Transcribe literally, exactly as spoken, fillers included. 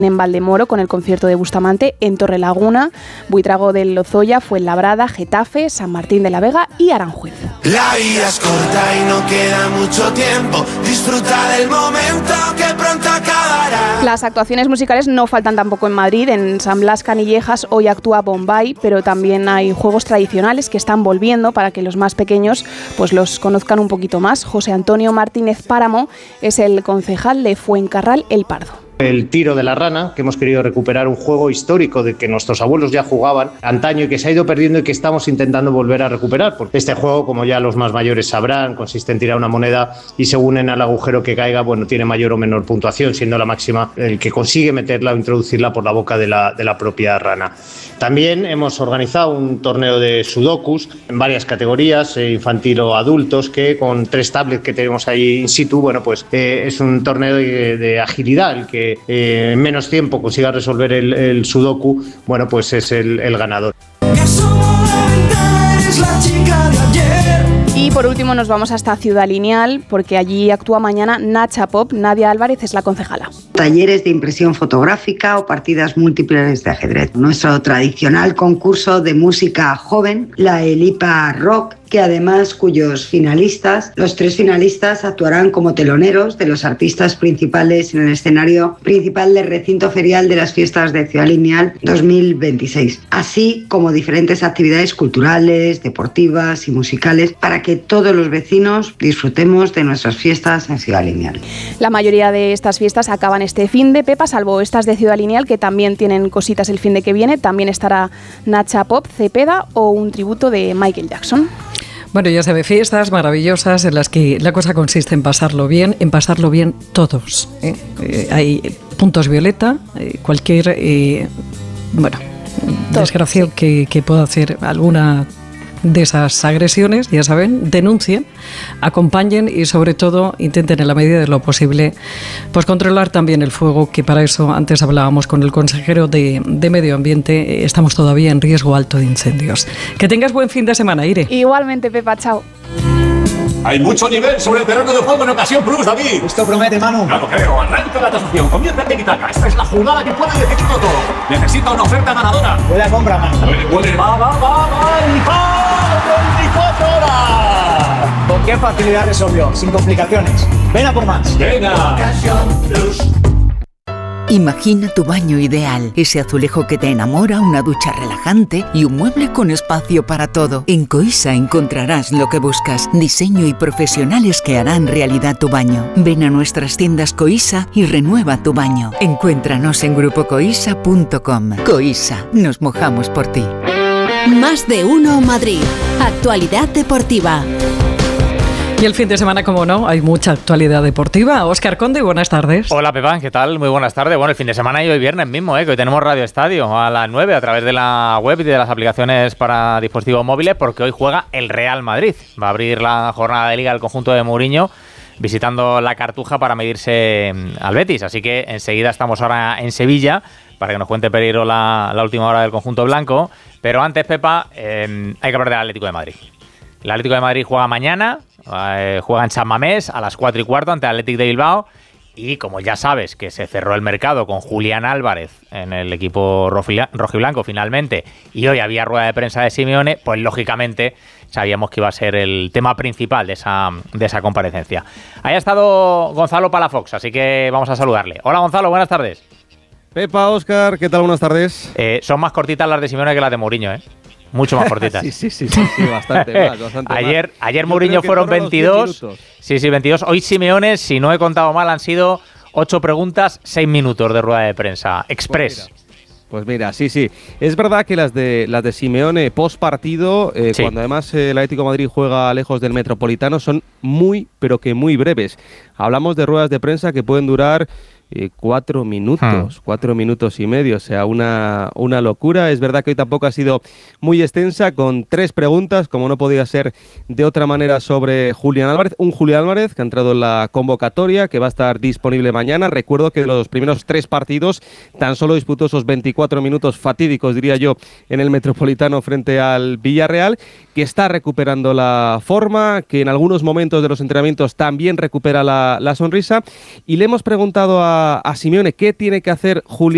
en Valdemoro con el concierto de Bustamante, en Torrelaguna, Buitrago del Lozoya, Fuenlabrada, Getafe, San Martín de la Vega y Aranjuez. La vida es corta y no queda mucho tiempo, disfruta del momento que pronto acabará. Las actuaciones musicales no faltan tampoco en Madrid. En San Blas Canillejas hoy actúa Bombay, pero también hay juegos tradicionales que están volviendo para que los más pequeños pues los conozcan un poquito más. José Antonio Martínez Páramo es el concejal de Fuencarral El Pardo. El tiro de la rana, que hemos querido recuperar un juego histórico de que nuestros abuelos ya jugaban antaño y que se ha ido perdiendo y que estamos intentando volver a recuperar. Porque este juego, como ya los más mayores sabrán, consiste en tirar una moneda y según en el agujero que caiga, bueno, tiene mayor o menor puntuación, siendo la máxima el que consigue meterla o introducirla por la boca de la, de la propia rana. También hemos organizado un torneo de sudokus en varias categorías, eh, infantil o adultos, que con tres tablets que tenemos ahí in situ, bueno, pues eh, es un torneo de, de agilidad, el que eh, en menos tiempo consiga resolver el, el sudoku, bueno, pues es el, el ganador. Y por último nos vamos hasta Ciudad Lineal, porque allí actúa mañana Nacha Pop. Nadia Álvarez es la concejala. Talleres de impresión fotográfica o partidas múltiples de ajedrez. Nuestro tradicional concurso de música joven, la Elipa Rock, que además cuyos finalistas, los tres finalistas actuarán como teloneros de los artistas principales en el escenario principal del recinto ferial de las fiestas de Ciudad Lineal dos mil veintiséis, así como diferentes actividades culturales, deportivas y musicales para que todos los vecinos disfrutemos de nuestras fiestas en Ciudad Lineal. La mayoría de estas fiestas acaban este fin de Pepa, salvo estas de Ciudad Lineal, que también tienen cositas el fin de que viene. También estará Nacha Pop, Cepeda o un tributo de Michael Jackson. Bueno, ya se ve, fiestas maravillosas en las que la cosa consiste en pasarlo bien, en pasarlo bien todos. ¿eh? Eh, hay puntos violeta, eh, cualquier, eh, bueno, Todo, desgraciado sí. que, que pueda hacer alguna de esas agresiones, ya saben, denuncien, acompañen y sobre todo intenten en la medida de lo posible pues controlar también el fuego, que para eso antes hablábamos con el consejero de, de Medio Ambiente, estamos todavía en riesgo alto de incendios. Que tengas buen fin de semana, Ire. Igualmente, Pepa, chao. Hay mucho nivel sobre el terreno de juego en ocasión plus, David. Esto promete, Manu. Claro, creo. Arranca la tasación. Comienza el tiki-taka. Esta es la jugada que puede decidirlo todo. Necesita una oferta ganadora. Buena compra, Manu. Puede, puede. Va, va, va, va. Y va. veinticuatro horas. ¿Con qué facilidad resolvió? Sin complicaciones. Ven a por más. Venga. Ocasión plus. Imagina tu baño ideal, ese azulejo que te enamora, una ducha relajante y un mueble con espacio para todo. En Coisa encontrarás lo que buscas, diseño y profesionales que harán realidad tu baño. Ven a nuestras tiendas Coisa y renueva tu baño. Encuéntranos en grupo coisa punto com. Coisa, nos mojamos por ti. Más de uno Madrid. Actualidad deportiva. Y el fin de semana, como no, hay mucha actualidad deportiva. Óscar Conde, buenas tardes. Hola, Pepa, ¿qué tal? Muy buenas tardes. Bueno, el fin de semana y hoy viernes mismo, ¿eh? Que hoy tenemos Radio Estadio a las nueve a través de la web y de las aplicaciones para dispositivos móviles, porque hoy juega el Real Madrid. Va a abrir la jornada de Liga el conjunto de Mourinho, visitando la Cartuja para medirse al Betis. Así que enseguida estamos ahora en Sevilla para que nos cuente Pereiro la, la última hora del conjunto blanco. Pero antes, Pepa, eh, hay que hablar del Atlético de Madrid. El Atlético de Madrid juega mañana, eh, juega en San Mamés a las cuatro y cuarto ante el Athletic de Bilbao. Y como ya sabes que se cerró el mercado con Julián Álvarez en el equipo rojiblanco finalmente, y hoy había rueda de prensa de Simeone, pues lógicamente sabíamos que iba a ser el tema principal de esa, de esa comparecencia. Ahí ha estado Gonzalo Palafox, así que vamos a saludarle. Hola Gonzalo, buenas tardes. Pepa, Óscar, ¿qué tal? Buenas tardes. Eh, son más cortitas las de Simeone que las de Mourinho, ¿eh? Mucho más cortitas. sí, sí, sí, sí, sí, bastante más, bastante ayer, más. Ayer Mourinho fueron veintidós. Sí, sí, veintidós. Hoy Simeone, si no he contado mal, han sido ocho preguntas, seis minutos de rueda de prensa. Express. Pues mira, pues mira sí, sí. Es verdad que las de las de Simeone post partido, eh, sí. cuando además eh, el Atlético de Madrid juega lejos del Metropolitano, son muy, pero que muy breves. Hablamos de ruedas de prensa que pueden durar Eh, cuatro minutos, hmm. cuatro minutos y medio, o sea, una, una locura. Es verdad que hoy tampoco ha sido muy extensa, con tres preguntas, como no podía ser de otra manera, sobre Julián Álvarez. Un Julián Álvarez que ha entrado en la convocatoria, que va a estar disponible mañana. Recuerdo que los primeros tres partidos tan solo disputó esos veinticuatro minutos fatídicos, diría yo, en el Metropolitano frente al Villarreal, que está recuperando la forma, que en algunos momentos de los entrenamientos también recupera la, la sonrisa. Y le hemos preguntado a a Simeone qué tiene que hacer Julián